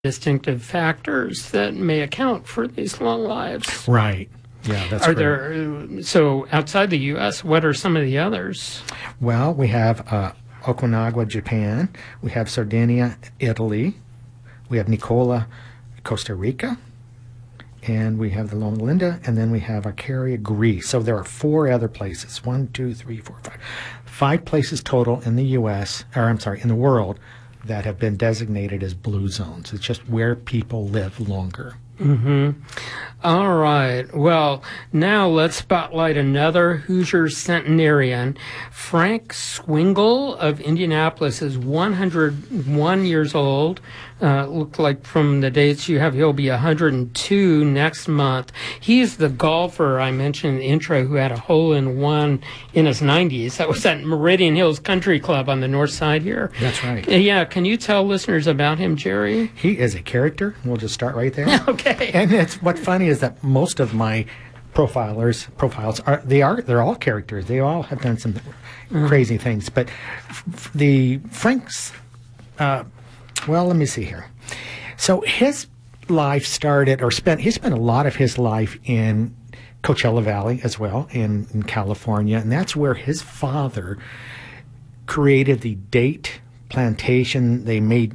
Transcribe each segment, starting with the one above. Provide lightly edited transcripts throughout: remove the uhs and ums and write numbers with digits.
distinctive factors that may account for these long lives. Right. Yeah, that's Are great. there, so outside the U.S., what are some of the others? Well, we have Okinawa, Japan. We have Sardinia, Italy. We have Nicola, Costa Rica. And we have the Loma Linda, and then we have Icaria, Greece. So there are 4 other places. 1, 2, 3, 4, 5. 5 places total in the U.S., or I'm sorry, in the world, that have been designated as blue zones. It's just where people live longer. Mm-hmm. All right. Well, now let's spotlight another Hoosier centenarian. Frank Swingle of Indianapolis is 101 years old. Look like from the dates you have, he'll be 102 next month. He's the golfer I mentioned in the intro who had a hole-in-one in his 90s. That was at Meridian Hills Country Club on the north side here. That's right. Yeah, can you tell listeners about him, Jerry? He is a character. We'll just start right there. Okay. And what's funny is that most of my profiles they're all characters. They all have done some crazy things. But the Frank's, well, let me see here. So his life started, he spent a lot of his life in Coachella Valley as well, in California, and that's where his father created the date plantation.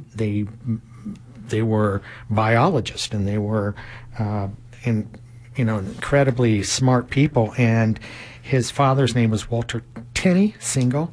They were biologists, and they were incredibly smart people. And his father's name was Walter Tenney Swingle.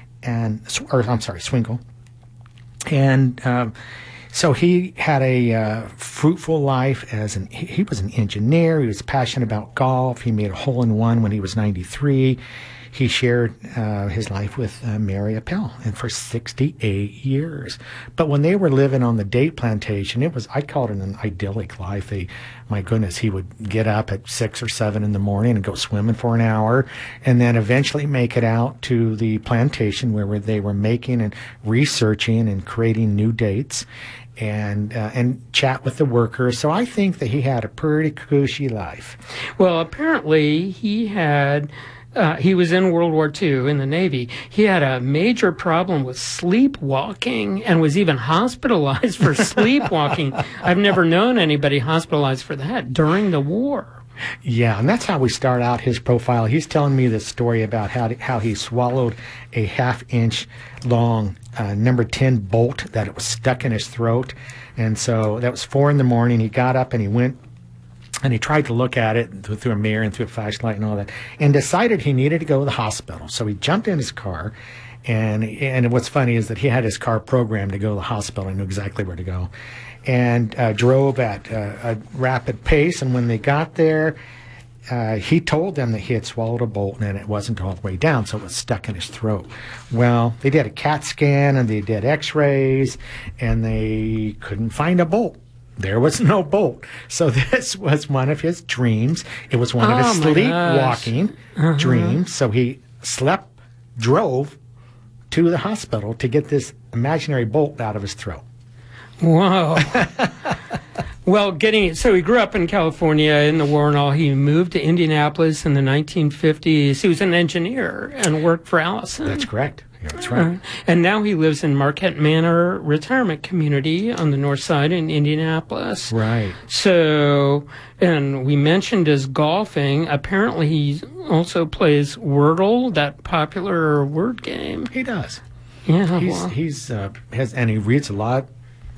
And so he had a fruitful life he was an engineer. He was passionate about golf. He made a hole-in-one when he was 93. He shared his life with Mary Appel, and for 68 years. But when they were living on the date plantation, I called it an idyllic life. My goodness, he would get up at 6 or 7 in the morning and go swimming for an hour, and then eventually make it out to the plantation where they were making and researching and creating new dates, and chat with the workers. So I think that he had a pretty cushy life. Well, apparently he had... he was in World War II in the Navy. He had a major problem with sleepwalking and was even hospitalized for sleepwalking. I've never known anybody hospitalized for that during the war. Yeah, and that's how we start out his profile. He's telling me this story about how he swallowed a half-inch long number 10 bolt that it was stuck in his throat. And so that was 4 in the morning. He got up and he went and he tried to look at it through a mirror and through a flashlight and all that, and decided he needed to go to the hospital. So he jumped in his car, and what's funny is that he had his car programmed to go to the hospital. He knew exactly where to go, and drove at a rapid pace. And when they got there, he told them that he had swallowed a bolt and it wasn't all the way down, so it was stuck in his throat. Well, they did a CAT scan and they did x-rays, and they couldn't find a bolt. There was no bolt. So this was one of his dreams. It was one of his sleepwalking dreams. So he drove to the hospital to get this imaginary bolt out of his throat. Whoa. Well, so he grew up in California in the war and all. He moved to Indianapolis in the 1950s. He was an engineer and worked for Allison. That's correct. Yeah, that's right. And now he lives in Marquette Manor Retirement Community on the north side in Indianapolis. Right. So, and we mentioned his golfing. Apparently he also plays Wordle, that popular word game. He does. Yeah. And he reads a lot.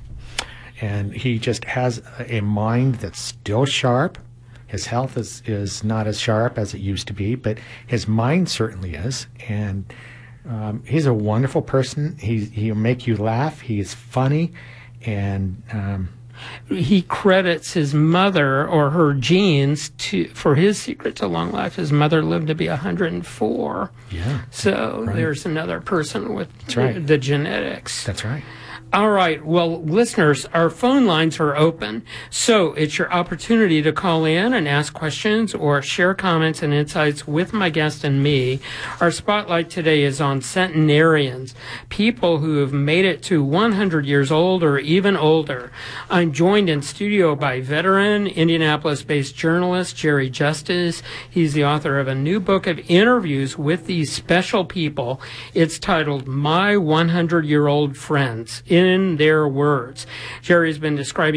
And he just has a mind that's still sharp. His health is not as sharp as it used to be, but his mind certainly is. And he's a wonderful person. He'll make you laugh. He is funny, and he credits his mother or her genes for his secret to long life. His mother lived to be 104. Yeah. So there's another person with the genetics. That's right. All right. Well, listeners, our phone lines are open. So it's your opportunity to call in and ask questions or share comments and insights with my guest and me. Our spotlight today is on centenarians, people who have made it to 100 years old or even older. I'm joined in studio by veteran Indianapolis-based journalist Jerry Justice. He's the author of a new book of interviews with these special people. It's titled My 100-Year-Old Friends. in their words. Jerry's been describing